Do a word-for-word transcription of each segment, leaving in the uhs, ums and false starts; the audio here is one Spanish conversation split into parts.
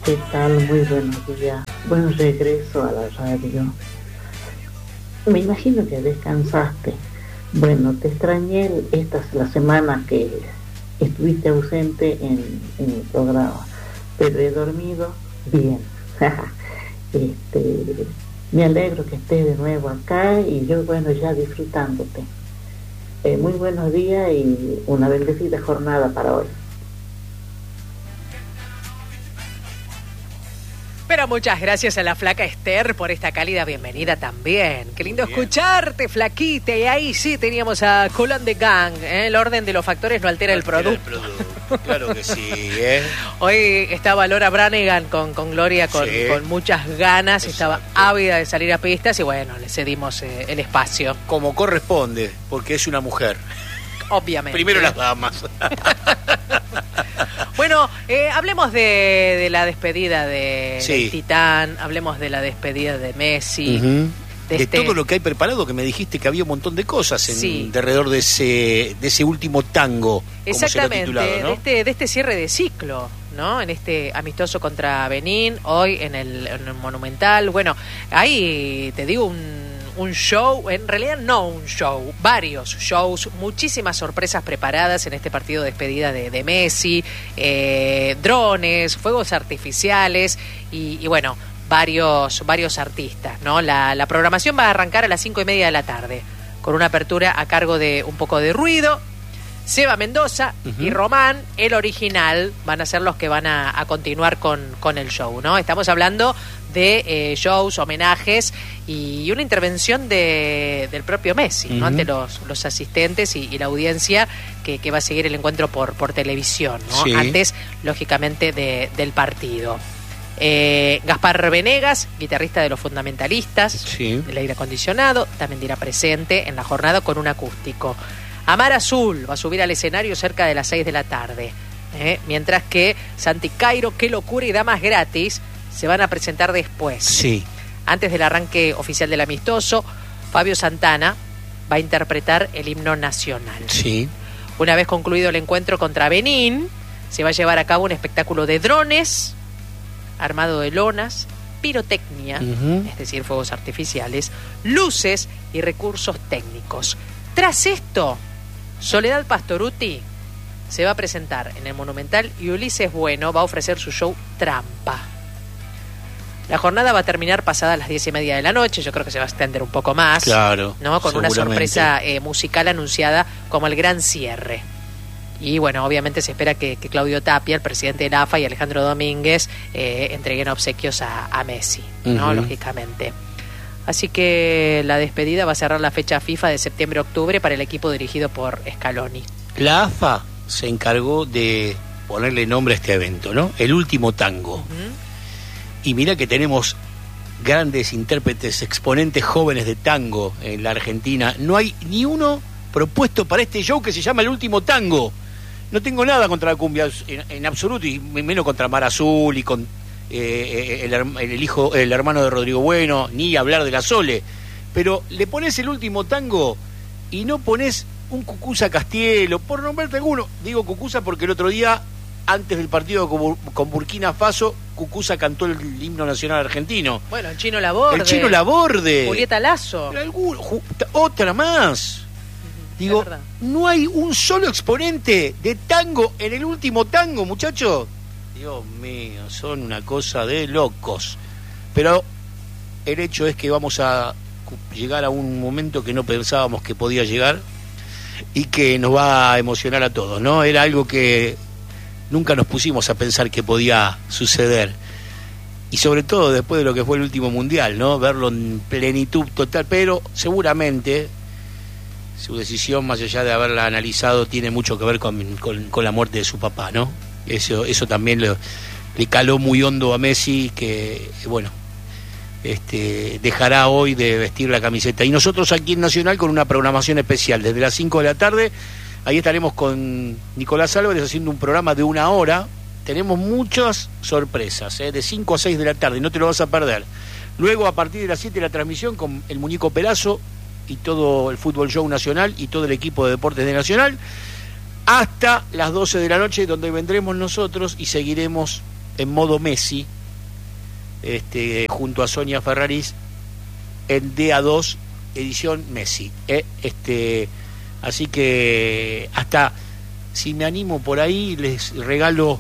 ¿Qué tal? Muy buenos días. Buen regreso a la radio. Me imagino que descansaste. Bueno, te extrañé esta la semana que estuviste ausente en, en el programa, pero he dormido bien. este, me alegro que estés de nuevo acá y yo, bueno, ya disfrutándote. Eh, muy buenos días y una bendecida jornada para hoy. Pero muchas gracias a la flaca Esther por esta cálida bienvenida también. Qué lindo escucharte, flaquita. Y ahí sí teníamos a Colón de Gang. ¿eh? El orden de los factores no altera, no el, altera producto. el producto. Claro que sí. ¿eh? Hoy estaba Laura Branigan con, con Gloria con, sí. con muchas ganas. Exacto. Estaba ávida de salir a pistas y bueno, le cedimos eh, el espacio. Como corresponde, porque es una mujer. Obviamente. Primero las damas. Bueno, eh, hablemos de, de la despedida de, sí. del Titán, hablemos de la despedida de Messi. Uh-huh. De, de este... todo lo que hay preparado, que me dijiste que había un montón de cosas en, sí. de alrededor de ese, de ese último tango. Exactamente, como se lo ha titulado, ¿no? de, este, de este cierre de ciclo, ¿no? En este amistoso contra Benín, hoy en el, en el Monumental. Bueno, ahí te digo un... un show, en realidad no un show, varios shows, muchísimas sorpresas preparadas en este partido de despedida de, de Messi, eh, drones, fuegos artificiales y, y bueno, varios, varios artistas, ¿no? La, la programación va a arrancar a las cinco y media de la tarde, con una apertura a cargo de Un Poco de Ruido. Seba Mendoza uh-huh. y Román, el original, van a ser los que van a, a continuar con, con el show, ¿no? Estamos hablando de eh, shows, homenajes y una intervención de, del propio Messi, uh-huh. ¿no? Ante los, los asistentes y, y la audiencia que, que va a seguir el encuentro por, por televisión, ¿no? Sí. Antes, lógicamente, de, del partido. Eh, Gaspar Venegas, guitarrista de Los Fundamentalistas, sí. del aire acondicionado, también dirá presente en la jornada con un acústico. Amar Azul va a subir al escenario cerca de las seis de la tarde, ¿eh? Mientras que Santi Cairo, Qué Locura y Damas Gratis se van a presentar después. Sí. Antes del arranque oficial del amistoso, Fabio Santana va a interpretar el himno nacional. Sí. Una vez concluido el encuentro contra Benín, se va a llevar a cabo un espectáculo de drones, armado de lonas, pirotecnia, uh-huh. es decir, fuegos artificiales, luces y recursos técnicos. Tras esto, Soledad Pastorutti se va a presentar en el Monumental y Ulises Bueno va a ofrecer su show Trampa. La jornada va a terminar pasadas las diez y media de la noche, yo creo que se va a extender un poco más, claro, ¿no? Con una sorpresa eh, musical anunciada como el gran cierre. Y bueno, obviamente se espera que, que Claudio Tapia, el presidente de la A F A, y Alejandro Domínguez eh, entreguen obsequios a, a Messi, ¿no? Uh-huh. Lógicamente. Así que la despedida va a cerrar la fecha FIFA de septiembre-octubre para el equipo dirigido por Scaloni. La A F A se encargó de ponerle nombre a este evento, ¿no? El último tango. Uh-huh. Y mira que tenemos grandes intérpretes, exponentes jóvenes de tango en la Argentina. No hay ni uno propuesto para este show que se llama El Último Tango. No tengo nada contra la cumbia en, en absoluto, y menos contra Mar Azul y con eh, el, el hijo, el hermano de Rodrigo Bueno, ni hablar de la Sole. Pero le pones El Último Tango y no pones un Cucuza Castielo, por nombrarte alguno. Digo Cucuza porque el otro día, antes del partido con, con Burkina Faso, Cucuza cantó el himno nacional argentino. Bueno, el Chino Laborde. El Chino Laborde. Julieta Lazo. Alguno, otra más. Digo, no hay un solo exponente de tango en El Último Tango, muchachos. Dios mío, son una cosa de locos. Pero el hecho es que vamos a llegar a un momento que no pensábamos que podía llegar y que nos va a emocionar a todos, ¿no? Era algo que nunca nos pusimos a pensar que podía suceder. Y sobre todo después de lo que fue el último mundial, ¿no? Verlo en plenitud total, pero seguramente su decisión, más allá de haberla analizado, tiene mucho que ver con, con, con la muerte de su papá, ¿no? Eso, eso también le, le caló muy hondo a Messi, que, bueno, este, dejará hoy de vestir la camiseta. Y nosotros aquí en Nacional con una programación especial, desde las cinco de la tarde, ahí estaremos con Nicolás Álvarez haciendo un programa de una hora. Tenemos muchas sorpresas, ¿eh? De cinco a seis de la tarde, no te lo vas a perder. Luego, a partir de las siete, la transmisión con el Muñeco Perazo y todo el Fútbol Show Nacional y todo el equipo de deportes de Nacional, hasta las doce de la noche, donde vendremos nosotros y seguiremos en modo Messi, este, junto a Sonia Ferraris, en D A dos, edición Messi. ¿eh? Este, así que hasta, si me animo por ahí, les regalo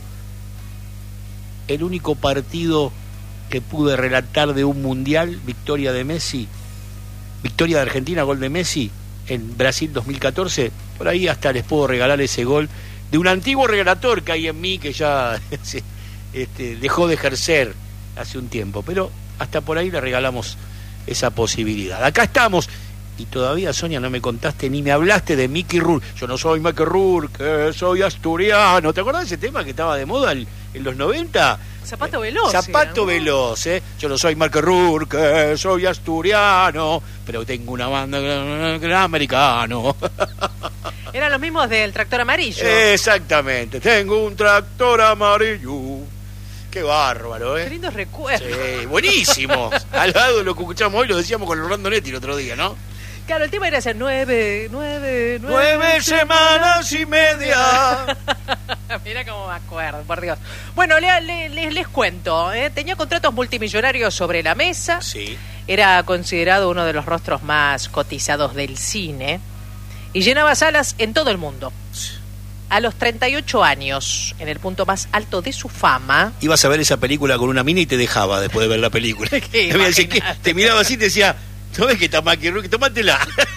el único partido que pude relatar de un mundial, victoria de Messi, victoria de Argentina, gol de Messi, en Brasil dos mil catorce. Por ahí hasta les puedo regalar ese gol de un antiguo relator que hay en mí, que ya este, dejó de ejercer hace un tiempo, pero hasta por ahí le regalamos esa posibilidad. Acá estamos, y todavía, Sonia, no me contaste ni me hablaste de Mickey Rourke. Yo no soy Mickey Rourke, que soy asturiano. ¿Te acordás de ese tema que estaba de moda en, en los noventa? Zapato veloz. Zapato ¿no? veloz, ¿eh? Yo no soy Mickey Rourke, que soy asturiano, pero tengo una banda gran americano. Eran los mismos del tractor amarillo. Exactamente, tengo un tractor amarillo. Qué bárbaro, ¿eh? Qué lindos recuerdos. Sí, buenísimo. Al lado de lo que escuchamos hoy, lo decíamos con Orlando Netti el otro día, ¿no? Claro, el tema era hacer nueve, nueve, nueve... Nueve semanas y media. Mira cómo me acuerdo, por Dios. Bueno, le, le, les, les cuento, ¿eh? Tenía contratos multimillonarios sobre la mesa. Sí. Era considerado uno de los rostros más cotizados del cine. Y llenaba salas en todo el mundo. A los treinta y ocho años, en el punto más alto de su fama... Ibas a ver esa película con una mina y te dejaba después de ver la película. Te miraba así y te decía, ¿no ves que está Mickey Rourke? Tómatela.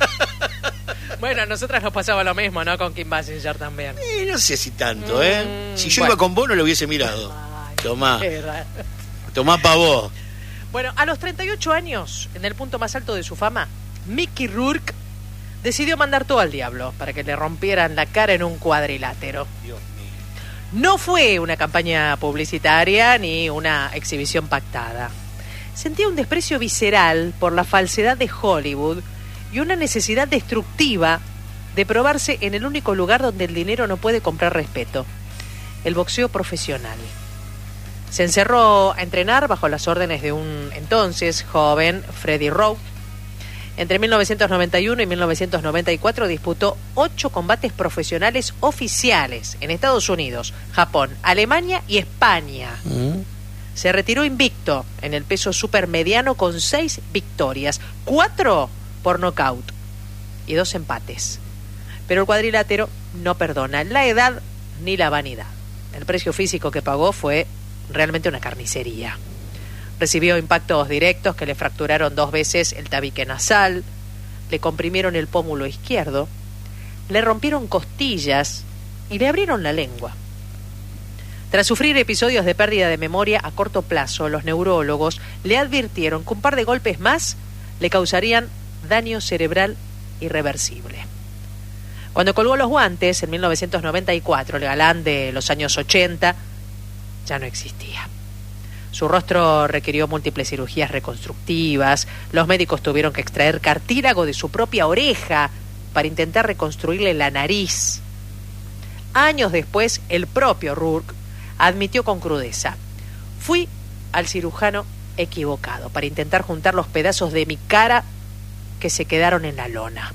Bueno, a nosotras nos pasaba lo mismo, ¿no? Con Kim Basinger también. Eh, no sé si tanto, ¿eh? Mm, si yo bueno. iba con vos no lo hubiese mirado. Ay, Tomá. Tomá pa' vos. Bueno, a los treinta y ocho años, en el punto más alto de su fama, Mickey Rourke decidió mandar todo al diablo para que le rompieran la cara en un cuadrilátero. Dios mío. No fue una campaña publicitaria ni una exhibición pactada. Sentía un desprecio visceral por la falsedad de Hollywood y una necesidad destructiva de probarse en el único lugar donde el dinero no puede comprar respeto, el boxeo profesional. Se encerró a entrenar bajo las órdenes de un entonces joven Freddie Rowe. Entre mil novecientos noventa y uno y mil novecientos noventa y cuatro disputó ocho combates profesionales oficiales en Estados Unidos, Japón, Alemania y España. ¿Mm? Se retiró invicto en el peso supermediano con seis victorias, cuatro por nocaut y dos empates. Pero el cuadrilátero no perdona la edad ni la vanidad. El precio físico que pagó fue realmente una carnicería. Recibió impactos directos que le fracturaron dos veces el tabique nasal, le comprimieron el pómulo izquierdo, le rompieron costillas y le abrieron la lengua. Tras sufrir episodios de pérdida de memoria a corto plazo, los neurólogos le advirtieron que un par de golpes más le causarían daño cerebral irreversible. Cuando colgó los guantes, en mil novecientos noventa y cuatro, el galán de los años ochenta ya no existía. Su rostro requirió múltiples cirugías reconstructivas. Los médicos tuvieron que extraer cartílago de su propia oreja para intentar reconstruirle la nariz. Años después, el propio Rourke admitió con crudeza: fui al cirujano equivocado para intentar juntar los pedazos de mi cara que se quedaron en la lona.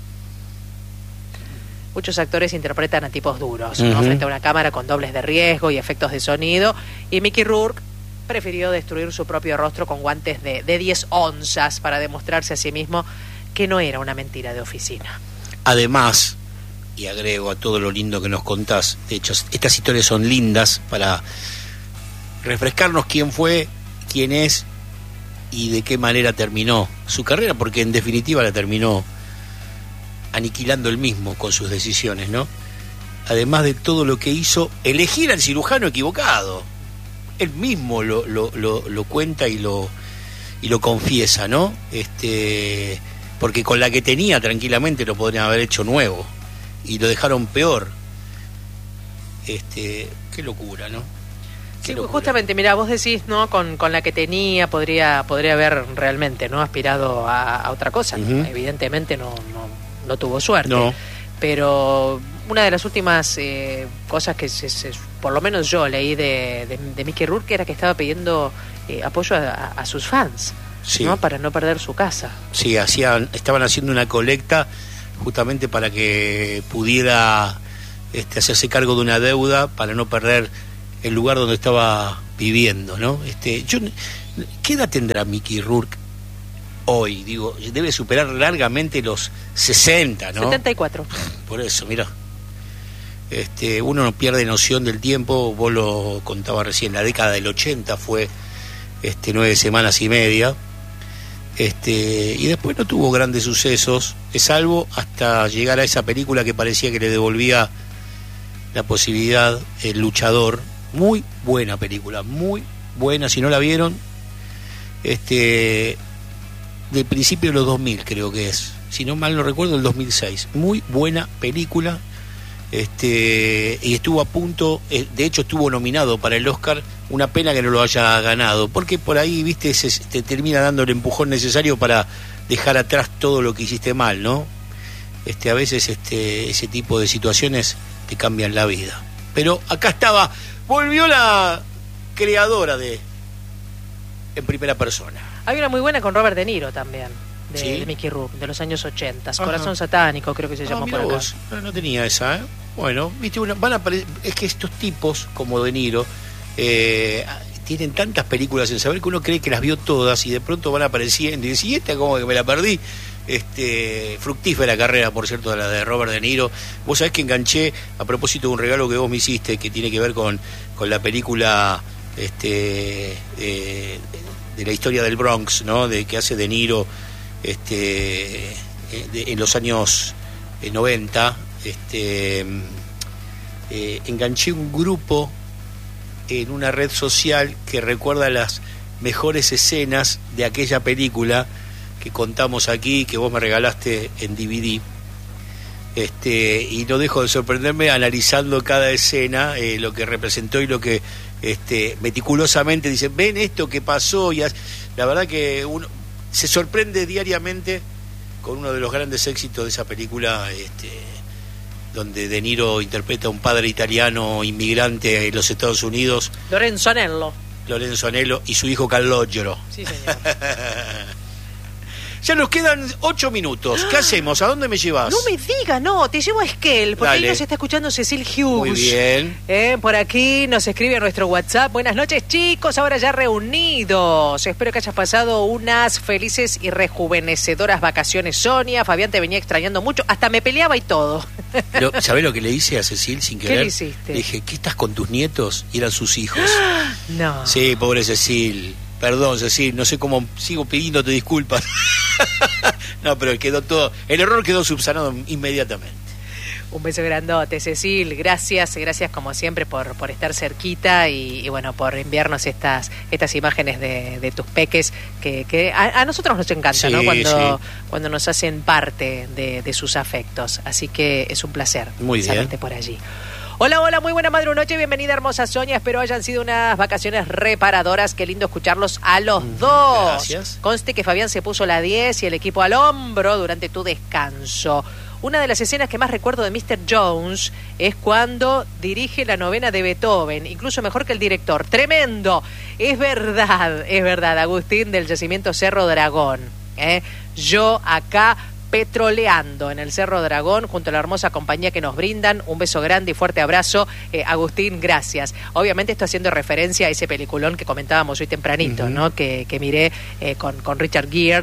Muchos actores interpretan a tipos duros, ¿no? Uh-huh. Frente a una cámara con dobles de riesgo y efectos de sonido, y Mickey Rourke prefirió destruir su propio rostro con guantes de, de diez onzas para demostrarse a sí mismo que no era una mentira de oficina. Además, y agrego a todo lo lindo que nos contás, de hecho, estas historias son lindas para refrescarnos quién fue, quién es y de qué manera terminó su carrera, porque en definitiva la terminó aniquilando él mismo con sus decisiones, ¿no? Además de todo lo que hizo, elegir al cirujano equivocado. Él mismo lo, lo, lo, lo cuenta y lo y lo confiesa, ¿no? Este, porque con la que tenía tranquilamente lo podrían haber hecho nuevo y lo dejaron peor. Este, qué locura, ¿no? Qué Sí, locura. justamente, mira, vos decís, ¿no? Con, con la que tenía podría podría haber realmente no aspirado a, a otra cosa. Uh-huh. Evidentemente no, no no tuvo suerte. No. Pero una de las últimas eh, cosas que se, se, por lo menos yo leí de, de, de Mickey Rourke era que estaba pidiendo eh, apoyo a, a sus fans, Sí. ¿no? Para no perder su casa. Sí, hacían, estaban haciendo una colecta justamente para que pudiera este, hacerse cargo de una deuda para no perder el lugar donde estaba viviendo, ¿no? Este, yo, ¿qué edad tendrá Mickey Rourke hoy? Digo, debe superar largamente los sesenta, ¿no? setenta y cuatro. Por eso, mira. Este, uno no pierde noción del tiempo, vos lo contabas recién, la década del ochenta fue este, nueve semanas y media, este, y después no tuvo grandes sucesos, salvo hasta llegar a esa película que parecía que le devolvía la posibilidad, El Luchador, muy buena película, muy buena, si no la vieron, este, del principio de los dos mil creo que es, si no mal no recuerdo, el dos mil seis, muy buena película. Este, y estuvo a punto, de hecho estuvo nominado para el Oscar, una pena que no lo haya ganado, porque por ahí, viste, se, te termina dando el empujón necesario para dejar atrás todo lo que hiciste mal, ¿no? Este, a veces este, ese tipo de situaciones te cambian la vida. Pero acá estaba, volvió la creadora de En Primera Persona. Hay una muy buena con Robert De Niro también. De, ¿Sí? de Mickey Rourke, de los años ochenta. Corazón Satánico, creo que se ah, llamó por acá. Vos. No, no tenía esa, ¿eh? Bueno, viste, una, van a apare- es que estos tipos, como De Niro, eh, tienen tantas películas en saber que uno cree que las vio todas y de pronto van apareciendo y dice, ¿y esta como que me la perdí? Este, fructífera carrera, por cierto, la de Robert De Niro. Vos sabés que enganché, a propósito de un regalo que vos me hiciste, que tiene que ver con, con la película este, eh, de la historia del Bronx, ¿no? De que hace De Niro este de, en los años eh, noventa, este eh, enganché un grupo en una red social que recuerda las mejores escenas de aquella película que contamos aquí, que vos me regalaste en D V D, este y no dejo de sorprenderme analizando cada escena, eh, lo que representó y lo que este meticulosamente dicen, ven esto que pasó, y as-". La verdad que uno se sorprende diariamente con uno de los grandes éxitos de esa película, este, donde De Niro interpreta a un padre italiano inmigrante en los Estados Unidos, Lorenzo Anello. Lorenzo Anello, y su hijo Calogero. Sí, señor. Ya nos quedan ocho minutos. ¿Qué hacemos? ¿A dónde me llevas? No me diga, no, te llevo a Esquel, porque Dale. ahí nos está escuchando Cecil Hughes. Muy bien. Eh, por aquí nos escribe a nuestro WhatsApp. Buenas noches, chicos, ahora ya reunidos. Espero que hayas pasado unas felices y rejuvenecedoras vacaciones, Sonia. Fabián te venía extrañando mucho, hasta me peleaba y todo. Lo- ¿Sabés lo que le hice a Cecil sin querer? le hiciste? Le dije, ¿qué estás con tus nietos? Y eran sus hijos. No. Sí, pobre Cecil. Perdón, Cecil, no sé cómo sigo pidiéndote disculpas. No, pero quedó todo, el error quedó subsanado inmediatamente. Un beso grandote, Cecil. Gracias, gracias como siempre por, por estar cerquita y, y bueno, por enviarnos estas estas imágenes de, de tus peques que, que a, a nosotros nos encanta, Sí, ¿no? Cuando, sí. cuando nos hacen parte de, de sus afectos. Así que es un placer Muy bien. saberte por allí. Hola, hola, muy buena madre noche, bienvenida hermosa Sonia, espero hayan sido unas vacaciones reparadoras, qué lindo escucharlos a los dos. Gracias. Conste que Fabián se puso la diez y el equipo al hombro durante tu descanso. Una de las escenas que más recuerdo de mister Jones es cuando dirige la novena de Beethoven, incluso mejor que el director. Tremendo, es verdad, es verdad, Agustín del yacimiento Cerro Dragón. ¿eh? Yo acá petroleando en el Cerro Dragón junto a la hermosa compañía que nos brindan. Un beso grande y fuerte abrazo. Eh, Agustín, gracias. Obviamente esto haciendo referencia a ese peliculón que comentábamos hoy tempranito, uh-huh. ¿no? Que, que miré eh, con, con Richard Gere,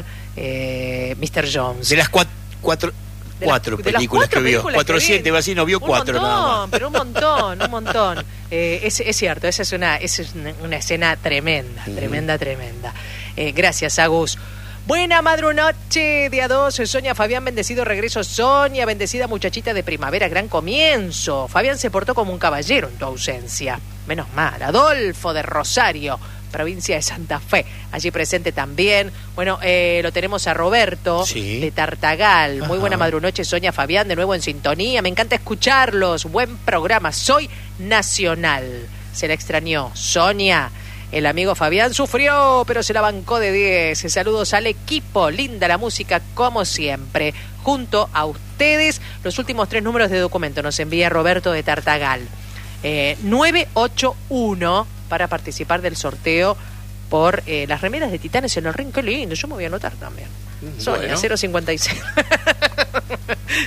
eh, mister Jones. De las cuat- cuatro... De cuatro la, películas cuatro que vio, películas cuatrocientos, que va así, no vio un cuatro montón, nada más. Pero un montón, un montón. Eh, es, es cierto, esa es una, esa es una, una escena tremenda, uh-huh. tremenda, tremenda. Eh, gracias, Agus. Buena madrunoche, día dos, Sonia, Fabián, bendecido regreso, Sonia, bendecida muchachita de primavera, gran comienzo. Fabián se portó como un caballero en tu ausencia. Menos mal. Adolfo de Rosario, provincia de Santa Fe, allí presente también. Bueno, eh, lo tenemos a Roberto, sí. de Tartagal. Muy Ajá. buena madrunoche, Sonia, Fabián, de nuevo en sintonía. Me encanta escucharlos. Buen programa. Soy nacional. Se la extrañó. Sonia, el amigo Fabián sufrió, pero se la bancó de diez. Saludos al equipo. Linda la música, como siempre. Junto a ustedes, los últimos tres números de documento nos envía Roberto de Tartagal. Eh, nueve ocho uno para participar del sorteo por eh, las remeras de Titanes en el Ring. Qué lindo, yo me voy a anotar también. Bueno. Sonia, cero cincuenta y seis.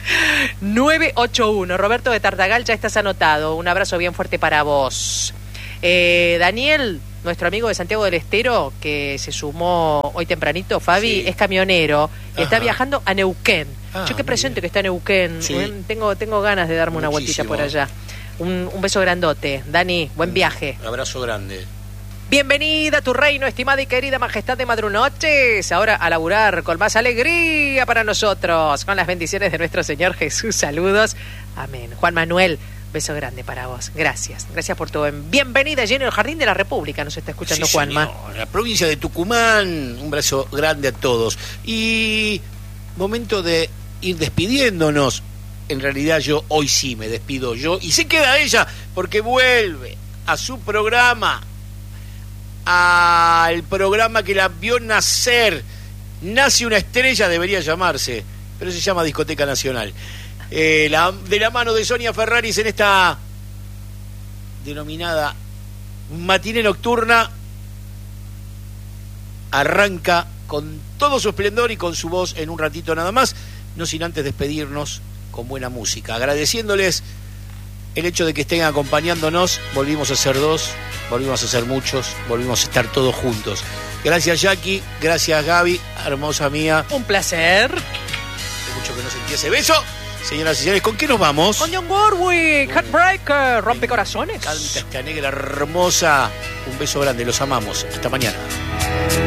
nueve ocho uno, Roberto de Tartagal, ya estás anotado. Un abrazo bien fuerte para vos. Eh, Daniel, nuestro amigo de Santiago del Estero, que se sumó hoy tempranito, Fabi, sí. es camionero y está viajando a Neuquén. Ah, Yo qué presento que está en Neuquén. Sí. Eh, Tengo, tengo ganas de darme una vueltita Muchísimo. por allá. Un, un beso grandote. Dani, buen viaje. Un abrazo grande. Bienvenida a tu reino, estimada y querida majestad de Madrunoches. Ahora a laburar con más alegría para nosotros, con las bendiciones de nuestro Señor Jesús. Saludos. Amén. Juan Manuel, beso grande para vos. Gracias. Gracias por tu bienvenida lleno el Jardín de la República. Nos está escuchando Sí, Juanma. señor. La provincia de Tucumán. Un abrazo grande a todos. Y momento de ir despidiéndonos. En realidad yo hoy sí me despido yo. Y se queda ella porque vuelve a su programa. Al programa que la vio nacer. Nace una estrella, debería llamarse, pero se llama Discoteca Nacional. Eh, la, de la mano de Sonia Ferraris en esta denominada matiné nocturna, arranca con todo su esplendor y con su voz en un ratito nada más, no sin antes despedirnos con buena música, agradeciéndoles el hecho de que estén acompañándonos. Volvimos a ser dos, volvimos a ser muchos, volvimos a estar todos juntos. Gracias Jackie, gracias Gaby, hermosa mía. Un placer. Hace mucho que no sentí ese beso. Señoras y señores, ¿con qué nos vamos? Con John Warwick, Heartbreaker, rompecorazones. Canta esta negra hermosa. Un beso grande, los amamos. Hasta mañana.